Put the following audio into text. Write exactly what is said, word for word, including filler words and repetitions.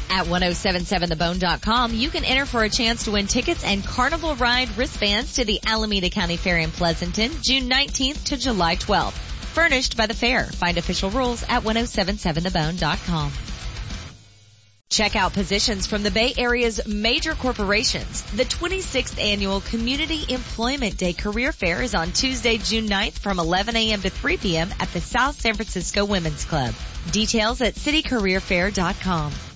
At ten seventy-seven the bone dot com, you can enter for a chance to win tickets and Carnival Ride wristbands to the Alameda County Fair in Pleasanton, June nineteenth to July twelfth. Furnished by the fair. Find official rules at ten seventy-seven the bone dot com. Check out positions from the Bay Area's major corporations. The twenty-sixth Annual Community Employment Day Career Fair is on Tuesday, June ninth from eleven a.m. to three p.m. at the South San Francisco Women's Club. Details at city career fair dot com.